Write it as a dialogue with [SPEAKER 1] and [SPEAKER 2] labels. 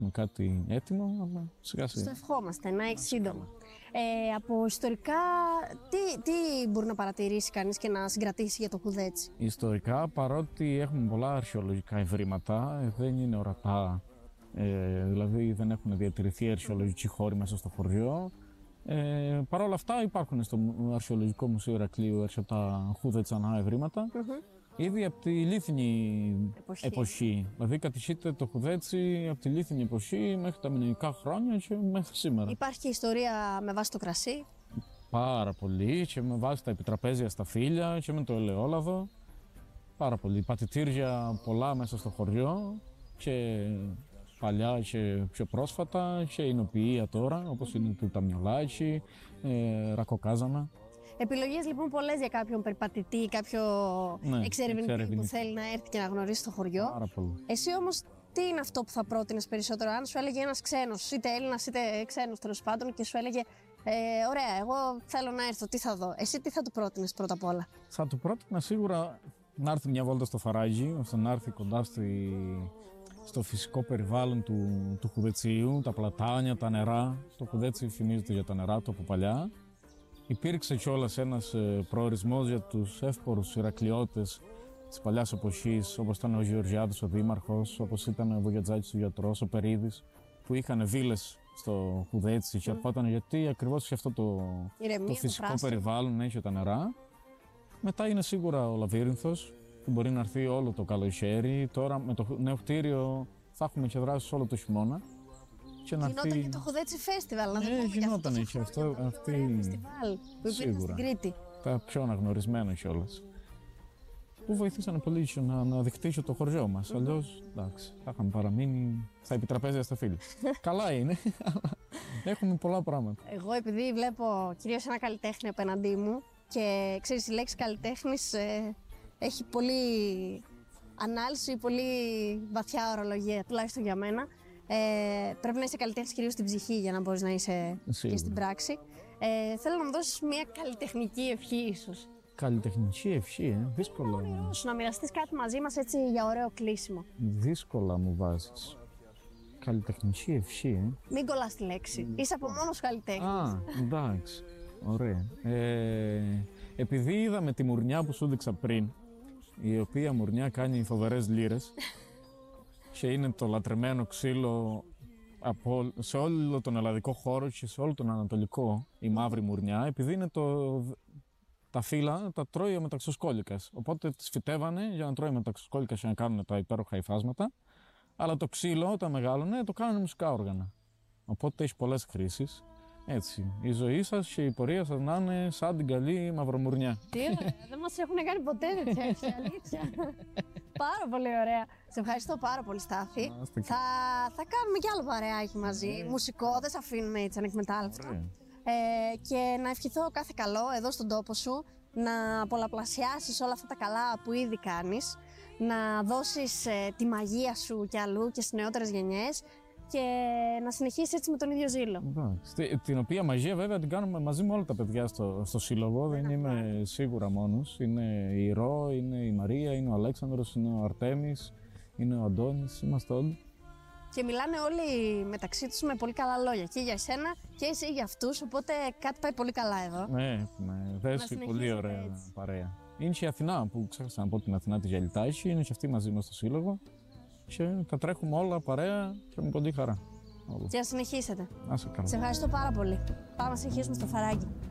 [SPEAKER 1] έχουμε κάτι έτοιμο, αλλά σιγά σιγά.
[SPEAKER 2] Στο ευχόμαστε να έχει σύντομα. Από ιστορικά, τι μπορεί να παρατηρήσει κανείς και να συγκρατήσει για το Χουδέτσι?
[SPEAKER 1] Ιστορικά, παρότι έχουμε πολλά αρχαιολογικά ευρήματα, δεν είναι ορατά, δηλαδή δεν έχουν διατηρηθεί αρχαιολογικοί χώροι μέσα στο χωριό. Παρ' όλα αυτά υπάρχουν στο Αρχαιολογικό Μουσείο Ηρακλείου αρκετά Χουδετσανά ευρήματα. Ήδη από τη λίθινη εποχή. Δηλαδή κατησχείται το Χουδέτσι από τη λίθινη εποχή μέχρι τα μινωικά χρόνια και μέχρι σήμερα.
[SPEAKER 2] Υπάρχει και ιστορία με βάση το κρασί.
[SPEAKER 1] Πάρα πολύ, και με βάση τα επιτραπέζια στα φύλλα και με το ελαιόλαδο. Πάρα πολύ. Πατητήρια πολλά μέσα στο χωριό και παλιά και πιο πρόσφατα και εινοποιεία τώρα, όπως είναι το Ταμιολάκι, Ρακοκάζανα.
[SPEAKER 2] Επιλογές λοιπόν πολλές για κάποιον περιπατητή, κάποιο εξερευνητή που θέλει να έρθει και να γνωρίσει το χωριό.
[SPEAKER 1] Πάρα πολύ.
[SPEAKER 2] Εσύ όμως τι είναι αυτό που θα πρότεινες περισσότερο, αν σου έλεγε ένας ξένος, είτε Έλληνας είτε ξένος τέλος πάντων, και σου έλεγε ωραία, εγώ θέλω να έρθω, τι θα δω? Εσύ τι θα του πρότεινες πρώτα απ' όλα?
[SPEAKER 1] Θα του πρότεινα σίγουρα να έρθει μια βόλτα στο Φαράγγι, ώστε να έρθει κοντά στο φυσικό περιβάλλον του Χουδετσίου, τα πλατάνια, τα νερά. Το Χουδέτσι φημίζεται για τα νερά του από παλιά. Υπήρξε κιόλας ένας προορισμός για τους εύπορους Ηρακλειώτες της παλιάς εποχής, όπως ήταν ο Γεωργιάδης ο δήμαρχος, όπως ήταν ο Βογιατζάκης ο γιατρός, ο Περίδης, που είχαν βίλες στο Χουδέτσι και ερχόταν γιατί ακριβώς είχε αυτό το φυσικό περιβάλλον, έχει τα νερά. Μετά είναι σίγουρα ο Λαβύρινθος, που μπορεί να έρθει όλο το καλοκαίρι. Τώρα με το νέο κτίριο θα έχουμε και δράσεις όλο το χειμώνα.
[SPEAKER 2] Γινόταν και το Χουδέτσι Φέστιβαλ, να το πούμε.
[SPEAKER 1] Γινόταν και αυτό.
[SPEAKER 2] Φεστιβάλ που υπήρχε στην Κρήτη.
[SPEAKER 1] Τα πιο αναγνωρισμένα κιόλας. Που βοηθήσανε πολύ να δειχτεί το χωριό μας. Αλλιώς, εντάξει, θα είχαμε παραμείνει στα επιτραπέζια στα φίλια. Καλά είναι, αλλά έχουμε πολλά πράγματα.
[SPEAKER 2] Εγώ επειδή βλέπω κυρίως ένα καλλιτέχνη απέναντί μου και ξέρεις, η λέξη καλλιτέχνης έχει πολύ ανάλυση, πολύ βαθιά ορολογία, τουλάχιστον για μένα. Πρέπει να είσαι καλλιτέχνης κυρίως στην ψυχή για να μπορείς να είσαι και στην πράξη. Θέλω να μου δώσεις μια καλλιτεχνική ευχή ίσως.
[SPEAKER 1] Καλλιτεχνική ευχή, δύσκολα.
[SPEAKER 2] Να μοιραστείς κάτι μαζί μας έτσι για ωραίο κλείσιμο.
[SPEAKER 1] Δύσκολα μου βάζεις. Καλλιτεχνική ευχή,
[SPEAKER 2] Μην κολλάς τη λέξη. Είσαι από μόνος καλλιτέχνης.
[SPEAKER 1] Α, εντάξει. Ωραία. Επειδή είδαμε τη μουρνιά που σου έδειξα πριν, η οποία μουρνιά κάνει φοβερές λύρες και είναι το λατρεμένο ξύλο σε όλο τον ελλαδικό χώρο και σε όλο τον ανατολικό, η μαύρη μουρνιά, επειδή είναι τα φύλλα τα τρώει ο μεταξοσκόλικας. Οπότε τις φυτεύανε για να τρώει ο μεταξοσκόλικας και να κάνουν τα υπέροχα υφάσματα. Αλλά το ξύλο όταν μεγάλωνε το κάνουν μουσικά όργανα. Οπότε έχει πολλές χρήσεις. Έτσι, η ζωή σας και η πορεία σας να είναι σαν την καλή μαυρομουρνιά.
[SPEAKER 2] Τι ωραία, δεν μας έχουν κάνει ποτέ τέτοια έτσι, αλήθεια. Πάρα πολύ ωραία. Σε ευχαριστώ πάρα πολύ, Στάθη. Θα κάνουμε κι άλλο παρεάκι μαζί. Μουσικό, δεν σε αφήνουμε έτσι ανεκμετάλλευτο. Και να ευχηθώ κάθε καλό εδώ στον τόπο σου, να πολλαπλασιάσεις όλα αυτά τα καλά που ήδη κάνεις, να δώσεις τη μαγεία σου κι αλλού και στις νεότερες γενιές και να συνεχίσεις έτσι με τον ίδιο ζήλο.
[SPEAKER 1] Την οποία μαγεία βέβαια την κάνουμε μαζί με όλα τα παιδιά στο σύλλογο, δεν είμαι σίγουρα μόνος. Είναι η Ρο, είναι η Μαρία, είναι ο Αλέξανδρος, είναι ο Αρτέμις, είναι ο Αντώνης, είμαστε όλοι.
[SPEAKER 2] Και μιλάνε όλοι μεταξύ τους με πολύ καλά λόγια, και για εσένα και εσύ για αυτούς, οπότε κάτι πάει πολύ καλά εδώ.
[SPEAKER 1] Ναι, δέσει πολύ ωραία έτσι παρέα. Είναι και η Αθηνά που ξέχασα να πω, την Αθηνά τη Γιαλιτάκη, είναι και αυτή μαζί μας στο σύλλογο και τα τρέχουμε όλα παρέα και με πολύ χαρά.
[SPEAKER 2] Και να συνεχίσετε.
[SPEAKER 1] Να σε καλά.
[SPEAKER 2] Σε ευχαριστώ πάρα πολύ. Πάμε να συνεχίσουμε στο Φαράγγι.